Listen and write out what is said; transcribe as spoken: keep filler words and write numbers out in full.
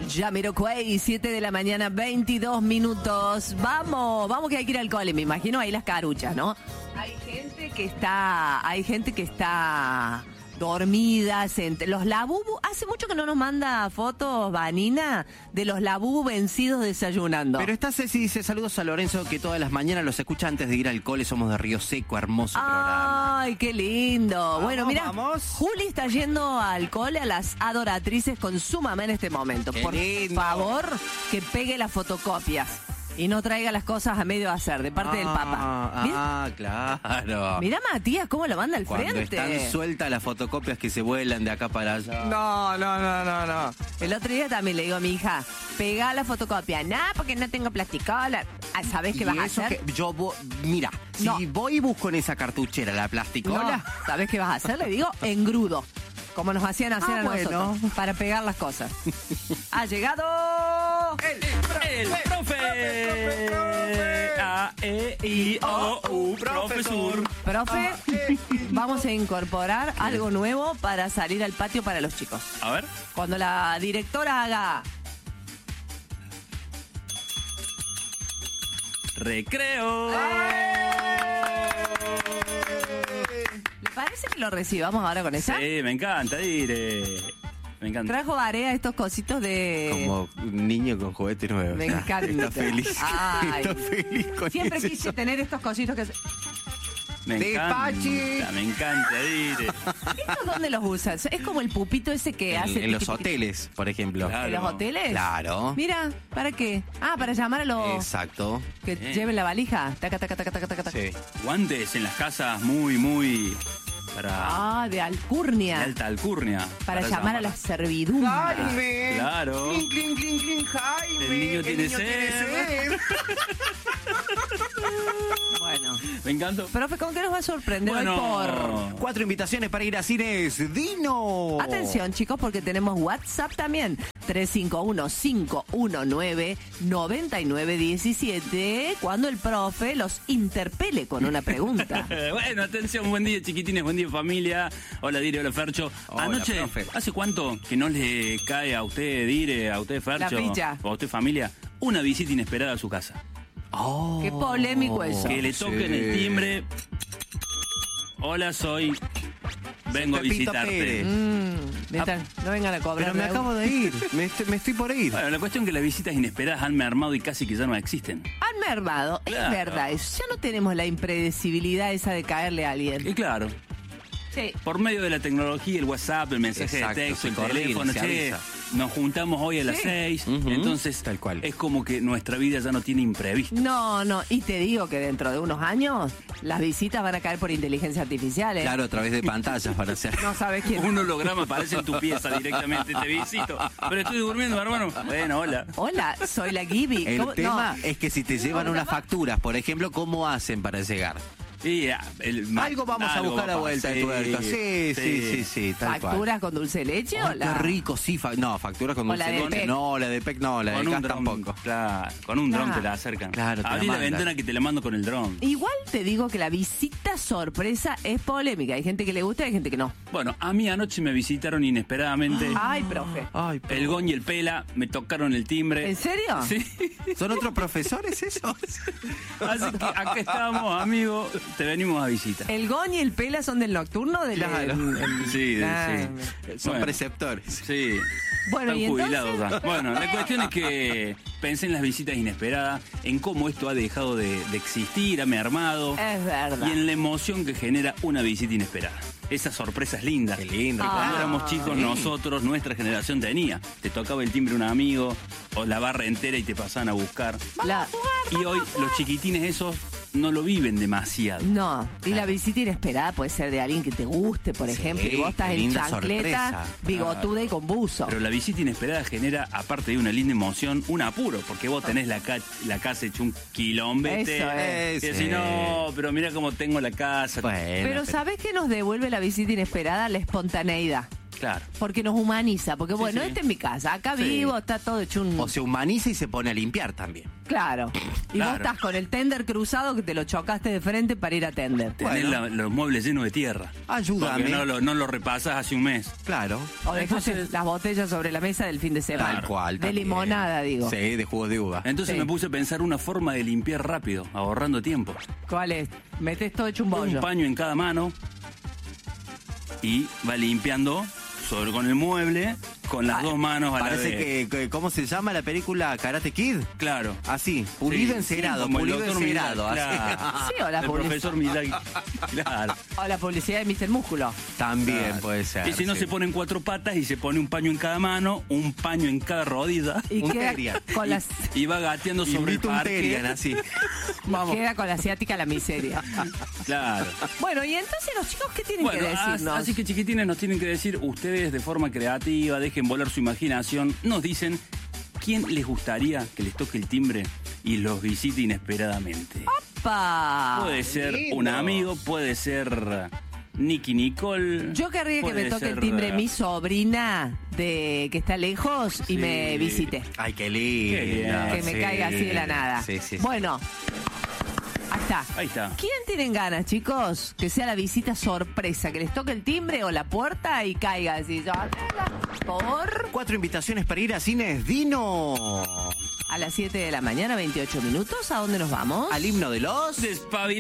Jamiroquai, siete de la mañana, veintidós minutos. Vamos, vamos que hay que ir al cole, me imagino ahí las caruchas, ¿no? Hay gente que está, hay gente que está dormida, sent- los labubu, hace mucho que no nos manda fotos, Vanina, de los labubu vencidos desayunando. Pero está Ceci, dice, saludos a Lorenzo, que todas las mañanas los escucha antes de ir al cole, somos de Río Seco, hermoso programa. Ay, qué lindo. Vamos, bueno, mira, vamos. Juli está yendo al cole a las adoratrices con su mamá en este momento. Qué Por lindo. favor, que pegue las fotocopias y no traiga las cosas a medio hacer, de parte del Papa. Mira, Ah, claro. mira Matías, cómo lo manda al Cuando frente. están sueltas las fotocopias que se vuelan de acá para allá. No, no, no, no, no. El otro día también le digo a mi hija, pega la fotocopia. Nah, porque no tengo plasticola. Ah, ¿sabés qué Y vas a eso hacer? que yo vo- mira, No. si voy y busco en esa cartuchera la plasticola, No, ¿sabés qué vas a hacer? Le digo, engrudo. Como nos hacían hacer Ah, a bueno. nosotros, para pegar las cosas. ¡Ha llegado! El profe. A, E, I, O, U, profesor. Profe, vamos a incorporar algo nuevo para salir al patio para los chicos. A ver. Cuando la directora haga... Recreo. ¿Le parece que lo recibamos ahora con esa? Sí, me encanta, Dire. Me encanta. Trajo Barea estos cositos de... como un niño con juguete nuevo. Me Está- encanta. Está feliz. Ay. Está feliz con Siempre eso. quise tener estos cositos que... Me Despache. encanta, me encanta, Dire. ¿Estos dónde los usas? Es como el pupito ese que En, hace... en los tiqui, tiqui. hoteles, por ejemplo. Claro. ¿En los hoteles? Claro. Mira, ¿para qué? Ah, para llamar a los... Exacto. Que Bien. lleven la valija. Taca, taca, taca, taca, taca, taca. Sí. Guantes en las casas muy, muy... Para... Ah, de alcurnia. de alta alcurnia. Para, llamar a la servidumbre. Jaime. Claro. Clink, clink, clink, clink, Jaime. El niño tiene sed. Bueno. Me encanta. Profe, ¿con qué nos va a sorprender hoy Bueno. por...? Cuatro invitaciones para ir a cines. ¡Dino! Atención, chicos, porque tenemos WhatsApp también. tres cinco uno, cinco uno nueve, nueve nueve uno siete. Cuando el profe los interpele con una pregunta. Bueno, atención, buen día, chiquitines, buen día, familia. Hola, Dire, hola, Fercho. Hola, Anoche, profe. ¿hace cuánto que no le cae a usted, Dire, a usted, Fercho, La ficha. o a usted, familia, una visita inesperada a su casa? Oh, Qué polémico eso. Que le toquen el timbre. Hola, soy... Vengo a Pepito visitarte. Pérez. Mm, mientras no vengan a cobrar. Pero me deuda. acabo de ir. Me estoy, me estoy por ir. Bueno, la cuestión es que las visitas inesperadas han mermado y casi que ya no existen. Han mermado. Es Claro. verdad. eso. Ya no tenemos la impredecibilidad esa de caerle a Y alguien. claro, Sí. por medio de la tecnología, el WhatsApp, el mensaje Exacto, de texto, se el coordina, teléfono, se che, avisa. nos juntamos hoy a las Sí. seis, Ujú. entonces Tal cual. es como que nuestra vida ya no tiene imprevisto. No, no. Y te digo que dentro de unos años las visitas van a caer por inteligencia artificial. ¿eh? Claro, a través de pantallas para hacer. No sabes quién. Un holograma aparece en tu pieza directamente, te visito. Pero estoy durmiendo, hermano. Bueno, hola. Hola, soy la Gibi. El ¿Cómo? tema No. es que si te llevan No, unas capaz- facturas, por ejemplo, ¿cómo hacen para llegar? Y, ah, el- Algo vamos a algo buscar va a vuelta de sí, tuerca. Sí, sí, sí, sí, tal cual. ¿Facturas con dulce de leche o Ay, la...? qué rico, sí. fa- no, facturas con O dulce la de de leche. P E C. No, la de P E C no, la de Con un Cas dron, tampoco. claro, con un dron Claro. te la acercan. Claro, te la Abrí la mandan. ventana que te la mando con el dron. Igual te digo que la visita sorpresa es polémica. Hay gente que le gusta y hay gente que no. Bueno, a mí anoche me visitaron inesperadamente. Ay, profe. Ay, pero- El Goñ y el Pela me tocaron el timbre. ¿En serio? Sí. ¿Son otros profesores esos? Así que acá estamos, amigo. Te venimos a visitar. ¿El Goñ y el Pela son del nocturno? Del, Claro. el- el- Sí, de- Ah, sí. Son Bueno. preceptores. Sí. Bueno, Están ¿y jubilados entonces? ya. Bueno, la cuestión es que pensé en las visitas inesperadas, en cómo esto ha dejado de, de existir, ha mermado. Es verdad. Y en la emoción que genera una visita inesperada. Esas sorpresas lindas. Qué lindo. Que cuando Ah, éramos chicos, sí. nosotros, nuestra generación tenía. Te tocaba el timbre un amigo, o la barra entera y te pasaban a buscar. La- Y hoy los chiquitines esos no lo viven demasiado. No, y la visita inesperada puede ser de alguien que te guste, por Sí, ejemplo, y vos estás qué en linda chancleta, sorpresa. bigotuda y con buzo. Pero la visita inesperada genera, aparte de una linda emoción, un apuro, porque vos tenés la, ca- la casa hecha un quilombete. Eso es. Y decís, no, pero mira cómo tengo la casa. Bueno, Pero ¿sabés qué nos devuelve la visita inesperada? La espontaneidad. Claro. Porque nos humaniza. Porque Sí, bueno, sí. esta es mi casa. Acá Sí. vivo, está todo hecho un... O se humaniza y se pone a limpiar también. Claro. Y Claro. vos estás con el tender cruzado que te lo chocaste de frente para ir a tender. Tenés Bueno. la- los muebles llenos de tierra. Ayúdame. Porque no lo, no lo repasas hace un mes. Claro. O dejaste Entonces- las botellas sobre la mesa del fin de semana. Tal cual. De también. limonada, digo. Sí, de jugo de uva. Entonces Sí. me puse a pensar una forma de limpiar rápido, ahorrando tiempo. ¿Cuál es? Metés todo hecho un bollo. Un paño en cada mano y va limpiando sobre con el mueble con las Ah, dos manos a la Parece vez. que, que- ¿cómo se llama la película Karate Kid? Claro. Así, pulido Sí, encerado, sí, como el pulido doctor encerado. Miyagi, así. claro. Sí, o la El publicidad. profesor Miyagi. Claro. O la publicidad de mister Músculo. También Claro. puede ser. Y si no, sí. se ponen cuatro patas y se pone un paño en cada mano, un paño en cada rodilla. Y Un queda Terian. con las... Y va gateando sobre el Invito un parque. Terian así. Vamos. Queda con la asiática la miseria. Claro. Bueno, y entonces los chicos, ¿qué tienen Bueno, que as- decirnos? así que chiquitines nos tienen que decir, ustedes de forma creativa, dejen volar su imaginación, nos dicen quién les gustaría que les toque el timbre y los visite inesperadamente. ¡Pa! Puede ser lindo. un amigo, puede ser Nicky Nicole. Yo querría que me puede toque el ser, timbre eh, mi sobrina de que está lejos y Sí. me visite. Ay, qué lindo. Qué lindo. Que me sí. caiga así de la nada. Sí, sí, sí. Bueno, ahí está. Ahí está. ¿Quién tienen ganas, chicos? Que sea la visita sorpresa, que les toque el timbre o la puerta y caiga así. Por Cuatro invitaciones para ir a cines Dino. a las siete de la mañana, veintiocho minutos. ¿A dónde nos vamos? Al himno de los... Despabil-